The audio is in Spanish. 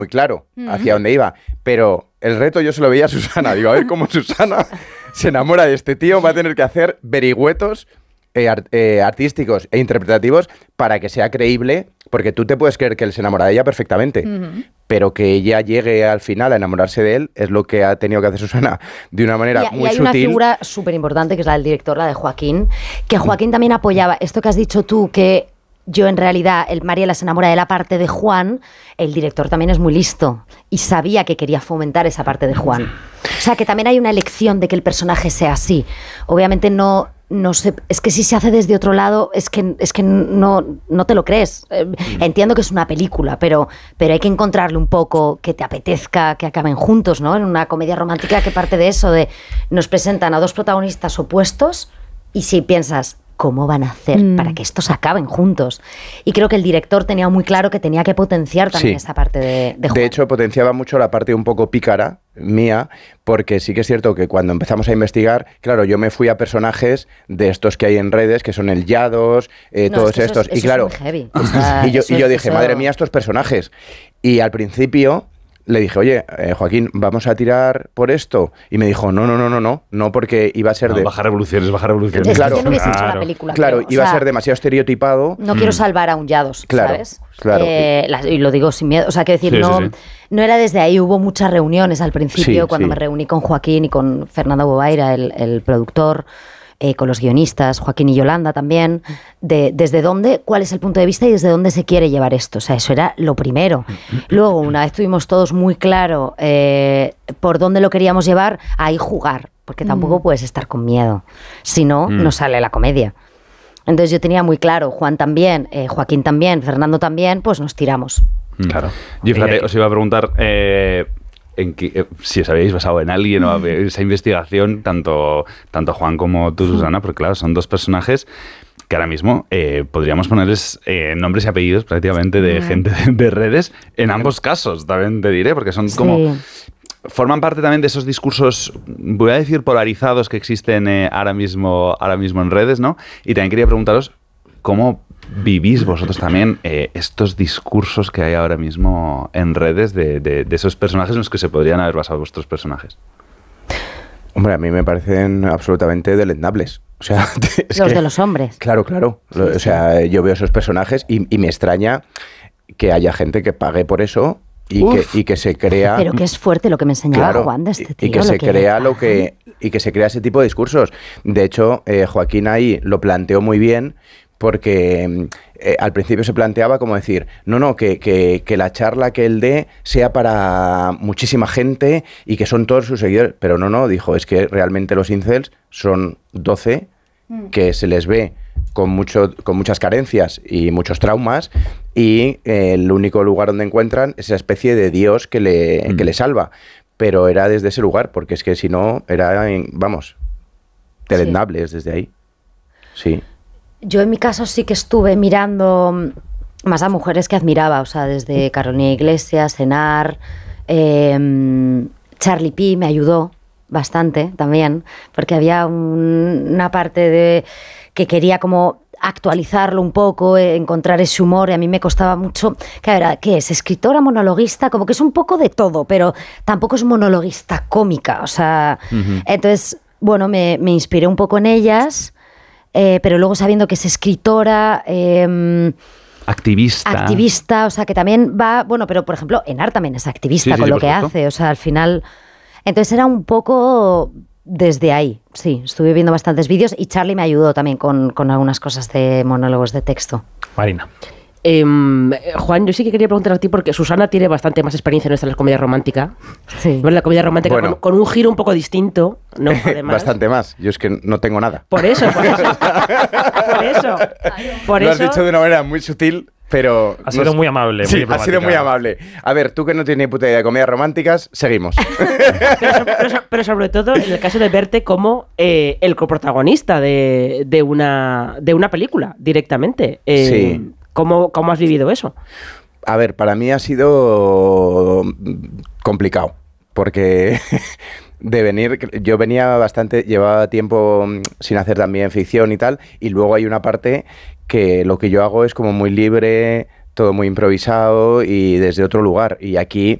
muy claro hacia dónde iba, pero el reto yo se lo veía a Susana. Digo, a ver cómo Susana se enamora de este tío, va a tener que hacer vericuetos artísticos e interpretativos para que sea creíble, porque tú te puedes creer que él se enamora de ella perfectamente, pero que ella llegue al final a enamorarse de él es lo que ha tenido que hacer Susana de una manera muy sutil. Y hay una figura súper importante que es la del director, la de Joaquín, que Joaquín también apoyaba esto que has dicho tú, que yo en realidad, Mariela se enamora de la parte de Juan, el director también es muy listo y sabía que quería fomentar esa parte de Juan. O sea, que también hay una elección de que el personaje sea así. Obviamente no sé, es que si se hace desde otro lado, es que no te lo crees. Entiendo que es una película, pero hay que encontrarle un poco que te apetezca que acaben juntos, ¿no? En una comedia romántica que parte de eso, de nos presentan a dos protagonistas opuestos y si piensas, ¿cómo van a hacer para que estos acaben juntos? Y creo que el director tenía muy claro que tenía que potenciar también esa parte de Juan. De hecho, potenciaba mucho la parte un poco pícara mía, porque sí que es cierto que cuando empezamos a investigar, claro, yo me fui a personajes de estos que hay en redes, que son el Yados, todos estos. Eso y claro, es muy heavy. Y yo dije, madre mía, estos personajes. Y al principio le dije, oye, Joaquín, ¿vamos a tirar por esto? Y me dijo, no, porque iba a ser bajar revoluciones. Es claro, que yo no hubiese hecho la película. Claro, iba a ser demasiado estereotipado. No quiero salvar a un Yados, ¿sabes? Claro. Y lo digo sin miedo. O sea, quiero decir, no era desde ahí. Hubo muchas reuniones al principio, cuando me reuní con Joaquín y con Fernando Bobaira, el productor, con los guionistas, Joaquín y Yolanda también, desde dónde, cuál es el punto de vista y desde dónde se quiere llevar esto. O sea, eso era lo primero. Luego, una vez tuvimos todos muy claro por dónde lo queríamos llevar, ahí jugar, porque tampoco puedes estar con miedo. Si no, no sale la comedia. Entonces yo tenía muy claro, Juan también, Joaquín también, Fernando también, pues nos tiramos. Claro. Yo, fíjate, os iba a preguntar si os habéis basado en alguien o esa investigación, tanto Juan como tú, Susana, porque claro, son dos personajes que ahora mismo podríamos ponerles nombres y apellidos prácticamente de gente de redes, en ambos casos, también te diré, porque son como... Forman parte también de esos discursos, voy a decir, polarizados que existen ahora mismo en redes, ¿no? Y también quería preguntaros cómo vivís vosotros también estos discursos que hay ahora mismo en redes de esos personajes en los que se podrían haber basado vuestros personajes. Hombre, a mí me parecen absolutamente deleznables. O sea, de los hombres. Claro. O sea, yo veo esos personajes y me extraña que haya gente que pague por eso y que se crea... Pero que es fuerte lo que me enseñaba Juan de este tío. Y que se crea ese tipo de discursos. De hecho, Joaquín ahí lo planteó muy bien, porque al principio se planteaba como decir, que la charla que él dé sea para muchísima gente y que son todos sus seguidores. Pero dijo, es que realmente los incels son 12 que se les ve con muchas carencias y muchos traumas, y el único lugar donde encuentran es esa especie de Dios que le salva. Pero era desde ese lugar, porque es que si no, era, deleznables desde ahí. Sí. Yo en mi caso sí que estuve mirando más a mujeres que admiraba, o sea, desde Carolina Iglesias, Enar, Charlie P me ayudó bastante también, porque había una parte de que quería como actualizarlo un poco, encontrar ese humor, y a mí me costaba mucho. ¿Qué es? ¿Escritora, monologuista? Como que es un poco de todo, pero tampoco es monologuista cómica, o sea, entonces, bueno, me inspiré un poco en ellas, pero luego sabiendo que es escritora, activista, o sea, que también va, bueno, pero por ejemplo, Enar también es activista con lo que hace, o sea, al final, entonces era un poco desde ahí, sí, estuve viendo bastantes vídeos y Charlie me ayudó también con algunas cosas de monólogos de texto. Marina. Juan, yo sí que quería preguntar a ti, porque Susana tiene bastante más experiencia en esta la comedia romántica. Sí. La comedia romántica, bueno, con un giro un poco distinto, ¿no? Además. Bastante más. Yo es que no tengo nada. Por eso. Lo has dicho de una manera muy sutil, pero... Ha sido muy amable. Sí, ha sido muy amable. A ver, tú que no tienes ni puta idea de comedias románticas, seguimos. pero sobre todo en el caso de verte como el coprotagonista de una película, directamente. Sí. ¿Cómo has vivido eso? A ver, para mí ha sido complicado, porque yo venía llevaba tiempo sin hacer también ficción y tal, y luego hay una parte que lo que yo hago es como muy libre todo muy improvisado y desde otro lugar. Y aquí